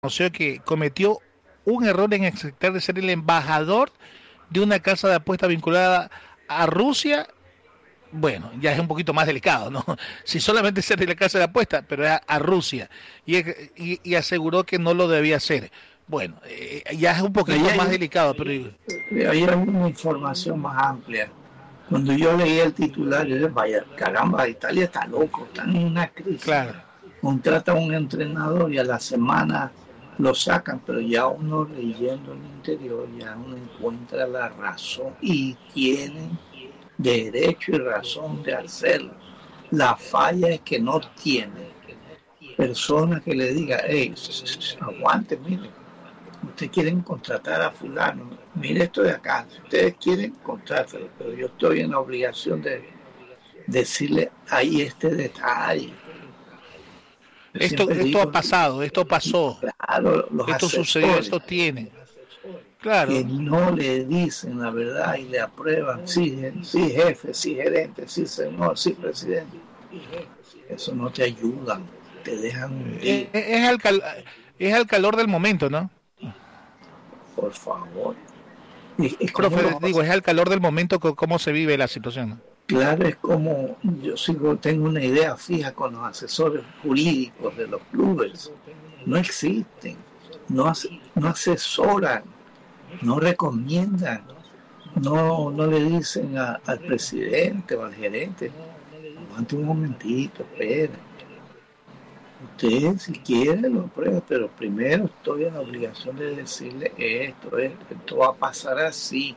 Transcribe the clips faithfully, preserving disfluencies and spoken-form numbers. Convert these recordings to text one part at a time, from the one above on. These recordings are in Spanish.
reconoció que cometió un error en aceptar de ser el embajador de una casa de apuesta vinculada a Rusia. Bueno, ya es un poquito más delicado, ¿no? Si solamente ser de la casa de apuesta, pero a, a Rusia. Y, y, y aseguró que no lo debía hacer. Bueno, eh, ya es un Ahí poquito más hay, delicado, pero... ahí hay una información más amplia. Cuando yo leí el titular, yo dije, vaya, caramba, Italia está loco, está en una crisis. Claro. Contrata a un entrenador y a la semana lo sacan, pero ya uno leyendo el interior, ya uno encuentra la razón y tienen derecho y razón de hacerlo. La falla es que no tiene persona que le diga, hey, aguante, mire, ustedes quieren contratar a fulano, mire esto de acá, si ustedes quieren, contrátelo, pero yo estoy en la obligación de decirle ahí este detalle. Esto, esto digo, ha pasado, esto pasó, claro, los esto sucedió, esto tiene. Claro. Que no le dicen la verdad y le aprueban, sí, sí jefe, sí gerente, sí señor, sí presidente. Eso no te ayuda, te dejan hundir. Es, es, al cal, es al calor del momento, ¿no? Por favor. ¿Y, y Profe, digo, es al calor del momento cómo se vive la situación. Claro, es como yo sigo, tengo una idea fija con los asesores jurídicos de los clubes. No existen, no, no asesoran, no recomiendan, no, no le dicen a, al presidente o al gerente, aguante un momentito, espere. Usted si quiere lo prueba, pero primero estoy en la obligación de decirle esto, esto, esto va a pasar así.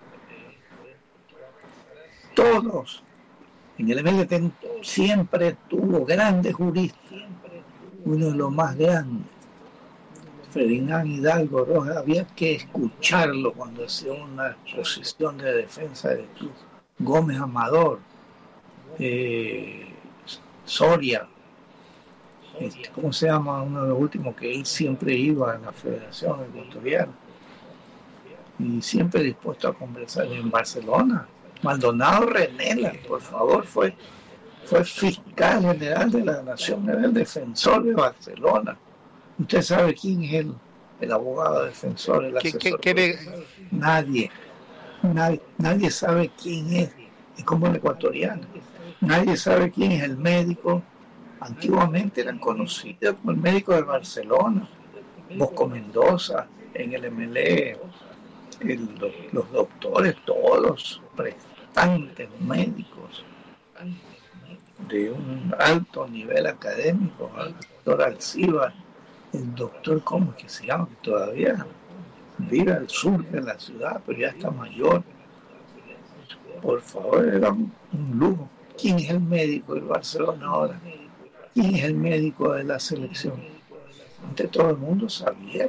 Todos. En el M L T siempre tuvo grandes juristas, uno de los más grandes, Ferdinand Hidalgo Rojas, había que escucharlo cuando hacía una exposición de defensa del club. Gómez Amador, eh, Soria, este, ¿cómo se llama? Uno de los últimos que él siempre iba a la Federación Ecuatoriana y siempre dispuesto a conversar en Barcelona. Maldonado Renela, por favor, fue, fue fiscal general de la Nación, era el defensor de Barcelona. ¿Usted sabe quién es el, el abogado defensor, el asesor? ¿Qué, qué, qué le... Nadie, nadie, nadie sabe quién es, es como el ecuatoriano. Nadie sabe quién es el médico. Antiguamente eran conocidos como el médico de Barcelona, Bosco Mendoza, en el M L E, el, los doctores, todos prestantes médicos de un alto nivel académico, el doctor Alciba, el doctor, ¿cómo es que se llama? Que todavía vive al sur de la ciudad, pero ya está mayor. Por favor, era un, un lujo. ¿Quién es el médico del Barcelona ahora? ¿Quién es el médico de la selección? Antes todo el mundo sabía.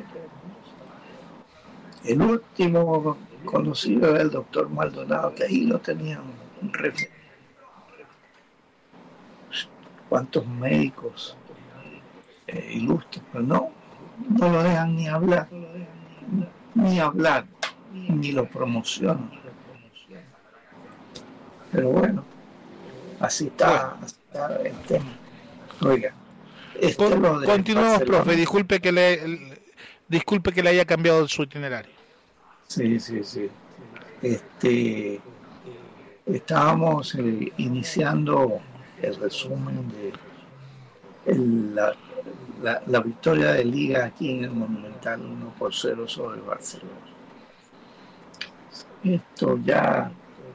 El último conocido era el doctor Maldonado, que ahí lo tenían un referente. ¿Cuántos médicos eh, ilustres? Pero no, no lo dejan ni hablar, ni hablar, ni lo promocionan. Pero bueno, así está, así está el tema. Oiga, este Con, lo de continuamos, Barcelona. Profe, disculpe que le el, disculpe que le haya cambiado su itinerario. Sí, sí, sí. Este, estábamos eh, iniciando el resumen de el, la, la, la victoria de Liga aquí en el Monumental uno por cero sobre Barcelona. Esto ya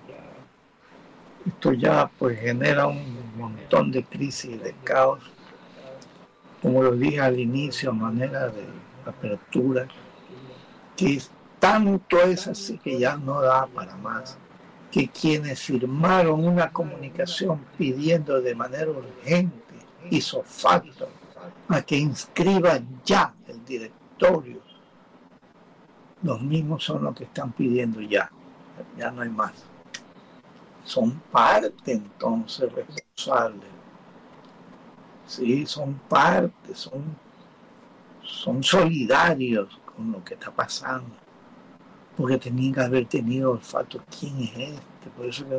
esto ya pues genera un montón de crisis y de caos, como lo dije al inicio, a manera de apertura, que es tanto es así que ya no da para más, que quienes firmaron una comunicación pidiendo de manera urgente, hizo facto, a que inscriba ya el directorio, los mismos son los que están pidiendo ya, ya no hay más. Son parte entonces responsables. Sí, son parte, son, son solidarios con lo que está pasando. Porque tenían que haber tenido olfato. ¿Quién es este? Por eso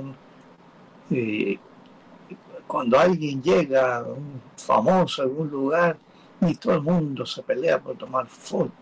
que eh, cuando alguien llega, un famoso a algún lugar, y todo el mundo se pelea por tomar fotos.